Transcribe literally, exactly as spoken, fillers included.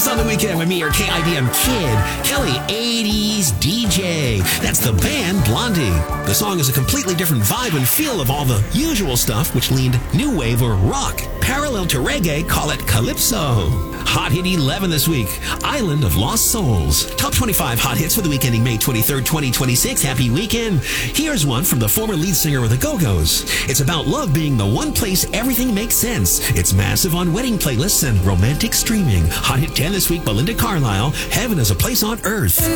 on the weekend with me, your K I D M kid, Kelly eighties D J. That's the band Blondie. The song is a completely different vibe and feel of all the usual stuff, which leaned new wave or rock. Parallel to reggae, call it calypso. Hot Hit eleven this week, Island of Lost Souls. Top twenty-five hot hits for the week ending May twenty-third, twenty twenty-six. Happy weekend. Here's one from the former lead singer of the Go-Go's. It's about love being the one place everything makes sense. It's massive on wedding playlists and romantic streaming. Hot Hit ten this week, Belinda Carlisle, Heaven is a Place on Earth.